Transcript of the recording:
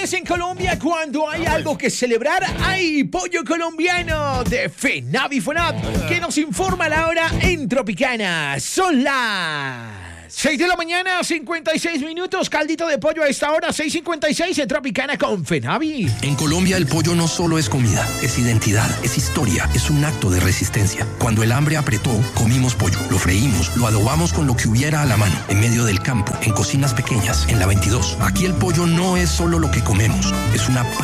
viernes en Colombia, cuando hay algo que celebrar, hay pollo colombiano de FENAVI FONAP, que nos informa la hora en Tropicana. Son las 6 de la mañana, 56 minutos. Caldito de pollo a esta hora, 6:56 en Tropicana con FENAVI. En Colombia el pollo no solo es comida, es identidad, es historia, es un acto de resistencia. Cuando el hambre apretó, comimos pollo, lo freímos, lo adobamos con lo que hubiera a la mano, en medio del campo, en cocinas pequeñas, en la 22. Aquí el pollo no es solo lo que comemos, es una parte